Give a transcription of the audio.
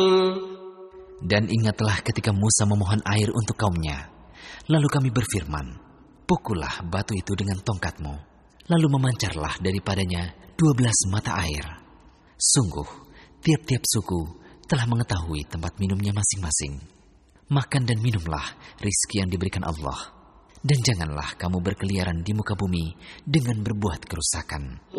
Dan ingatlah ketika Musa memohon air untuk kaumnya. Lalu kami berfirman, pukullah batu itu dengan tongkatmu. Lalu memancarlah daripadanya 12 mata air. Sungguh, tiap-tiap suku telah mengetahui tempat minumnya masing-masing. Makan dan minumlah rizki yang diberikan Allah. Dan janganlah kamu berkeliaran di muka bumi dengan berbuat kerusakan.